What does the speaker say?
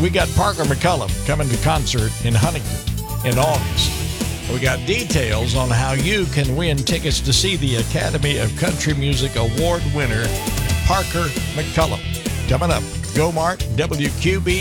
we got Parker McCullum coming to concert in Huntington in August. We got details on how you can win tickets to see the Academy of Country Music Award winner, Parker McCullum. Coming up, Go Mark, WQB